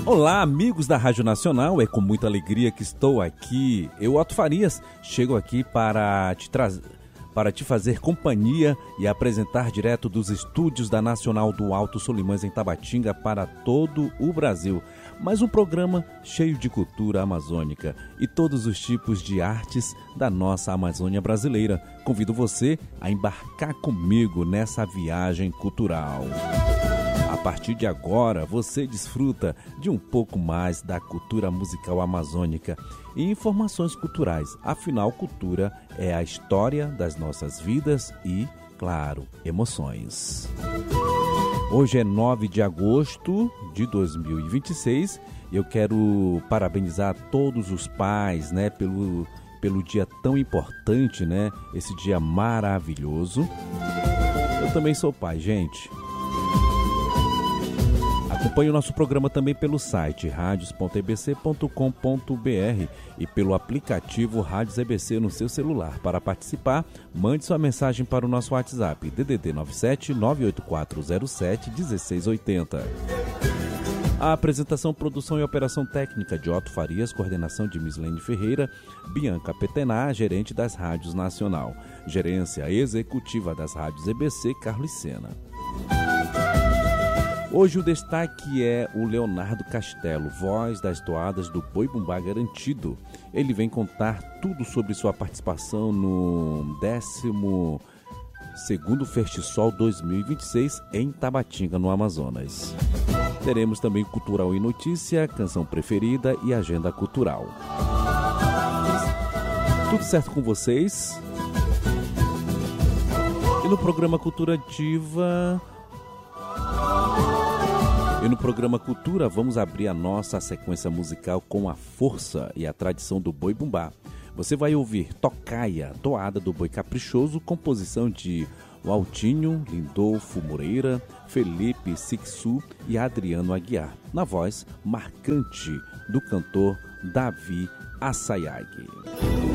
Olá, amigos da Rádio Nacional, é com muita alegria que estou aqui. Eu, Otto Farias, chego aqui para te fazer companhia e apresentar direto dos estúdios da Nacional do Alto Solimões em Tabatinga para todo o Brasil. Mais um programa cheio de cultura amazônica e todos os tipos de artes da nossa Amazônia brasileira. Convido você a embarcar comigo nessa viagem cultural. A partir de agora, você desfruta de um pouco mais da cultura musical amazônica e informações culturais. Afinal, cultura é a história das nossas vidas e, claro, emoções. Hoje é 9 de agosto de 2026 e eu quero parabenizar todos os pais, pelo dia tão importante, Esse dia maravilhoso. Eu também sou pai, gente. Acompanhe o nosso programa também pelo site radios.ebc.com.br e pelo aplicativo Rádios EBC no seu celular. Para participar, mande sua mensagem para o nosso WhatsApp, DDD 97 98407 1680. A apresentação, produção e operação técnica de Otto Farias, coordenação de Mislene Ferreira, Bianca Petená, gerente das Rádios Nacional, gerência executiva das Rádios EBC, Carlos Sena. Hoje o destaque é o Leonardo Castelo, voz das toadas do Boi Bumbá Garantido. Ele vem contar tudo sobre sua participação no 12º Festisol 2026 em Tabatinga, no Amazonas. Teremos também Cultural e Notícia, Canção Preferida e Agenda Cultural. Tudo certo com vocês? E no programa Cultura Ativa... E no programa Cultura vamos abrir a nossa sequência musical com a força e a tradição do Boi Bumbá. Você vai ouvir Tocaia, toada do Boi Caprichoso, composição de Waltinho, Lindolfo Moreira, Felipe Sixu e Adriano Aguiar, na voz marcante do cantor Davi Assayag.